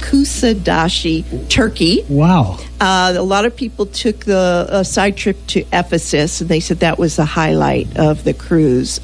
Kusadasi, Turkey. Wow. A lot of people took the side trip to Ephesus, and they said that was the highlight of the cruise.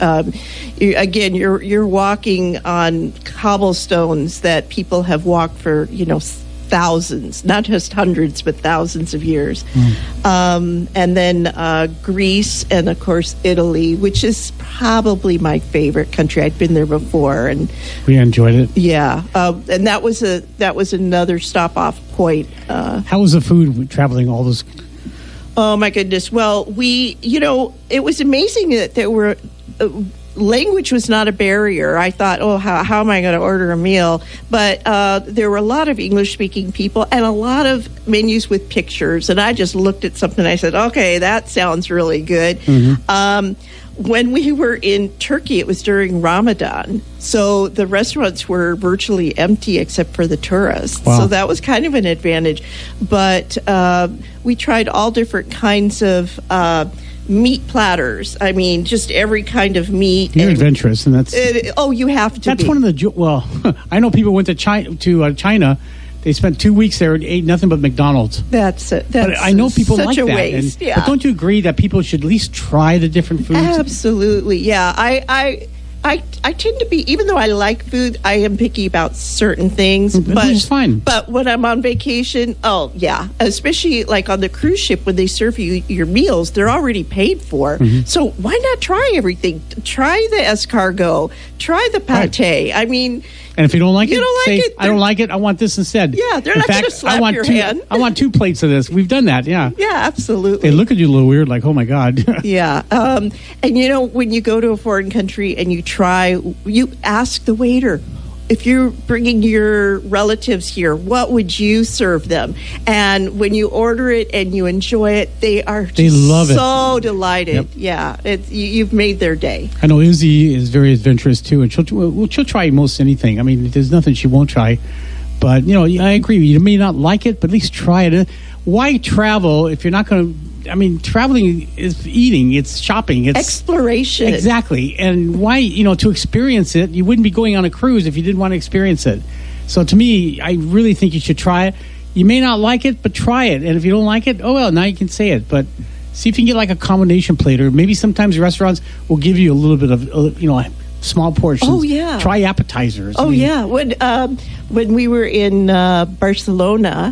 You're walking on cobblestones that people have walked for, thousands, not just hundreds, but thousands of years. And then Greece, and of course Italy, which is probably my favorite country. I'd been there before, and we enjoyed it. Yeah, and that was another stop off point. How was the food traveling all those? Oh my goodness! Well, it was amazing that there were. Language was not a barrier. I thought, how am I going to order a meal? But there were a lot of English-speaking people and a lot of menus with pictures. And I just looked at something and I said, okay, that sounds really good. Mm-hmm. When we were in Turkey, it was during Ramadan. So the restaurants were virtually empty except for the tourists. Wow. So that was kind of an advantage. But we tried all different kinds of meat platters. I mean, just every kind of meat. You're adventurous, and that's you have to. That's be. one of the well. I know people went to China. They spent 2 weeks there and ate nothing but McDonald's. That's but I know people such like a that. Waste. Yeah. But don't you agree that people should at least try the different foods? Absolutely. Yeah. I tend to be, even though I like food, I am picky about certain things. Which is fine. But when I'm on vacation, especially like on the cruise ship, when they serve you your meals, they're already paid for. Mm-hmm. So why not try everything? Try the escargot. Try the pate. Right. I mean... And if you don't like it, say, I don't like it, I want this instead. Yeah, they're not going to slap your hand. I want 2 plates of this. We've done that, yeah. Yeah, absolutely. They look at you a little weird, like, oh, my God. Yeah. And, when you go to a foreign country and you ask the waiter, if you're bringing your relatives here, what would you serve them? And when you order it and you enjoy it, they love so delighted. Yep. Yeah, you've made their day. I know Izzy is very adventurous too, and she'll try most anything. I mean, there's nothing she won't try. But I agree. You may not like it, but at least try it. Why travel if you're not going to? I mean, traveling is eating, it's shopping, it's exploration. Exactly. And why, to experience it, you wouldn't be going on a cruise if you didn't want to experience it. So to me, I really think you should try it. You may not like it, but try it. And if you don't like it, oh well, now you can say it. But see if you can get like a combination plate, or maybe sometimes restaurants will give you a little bit of, small portions. Oh yeah. Try appetizers. Yeah. When we were in Barcelona,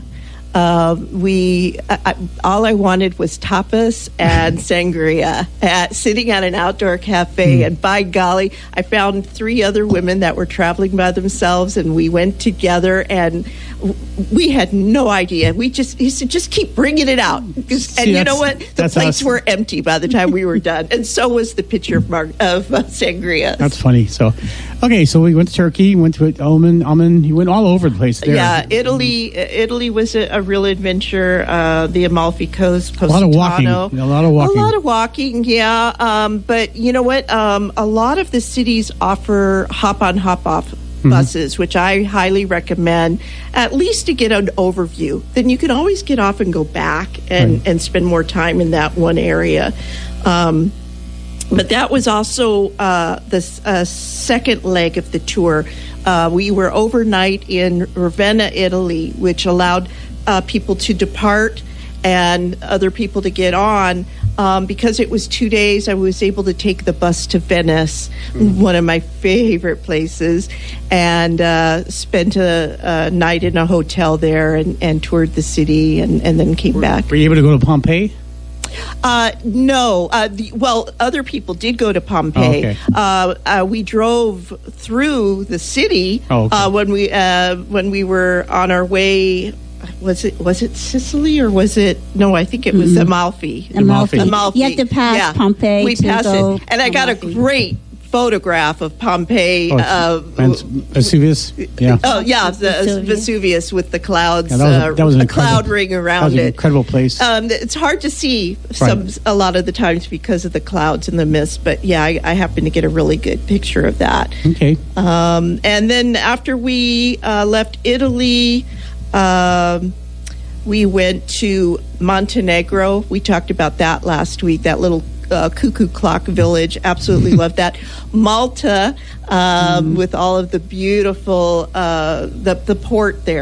all I wanted was tapas and sangria sitting at an outdoor cafe. And by golly, I found 3 other women that were traveling by themselves, and we went together, and we had no idea. He said, just keep bringing it out. And you know what? The plates were empty by the time we were done. And so was the pitcher of sangria. That's funny. So we went to Turkey, went to Oman. You went all over the place there. Yeah, Italy was a real adventure. The Amalfi Coast, Positano. A lot of walking. Yeah. But you know what? A lot of the cities offer hop-on, hop-off buses, which I highly recommend, at least to get an overview. Then you can always get off and go back and spend more time in that one area. But that was also the second leg of the tour. We were overnight in Ravenna, Italy, which allowed people to depart and other people to get on. Because it was 2 days, I was able to take the bus to Venice, one of my favorite places, and spent a night in a hotel there and toured the city and then came back. Were you able to go to Pompeii? No. Other people did go to Pompeii. Oh, okay. We drove through the city when we were on our way. Was it Sicily or was it? No, I think it was Amalfi. Amalfi. You have to pass Pompeii. We passed it, and I got a great photograph of Pompeii. Vesuvius. Yeah. Oh yeah, Vesuvius with the clouds. That was a cloud ring around it. An incredible place. It's hard to see a lot of the times because of the clouds and the mist. But yeah, I happened to get a really good picture of that. Okay. And then after we left Italy. We went to Montenegro. We talked about that last week, that little cuckoo clock village. Absolutely loved that. Malta, with all of the beautiful, the port there.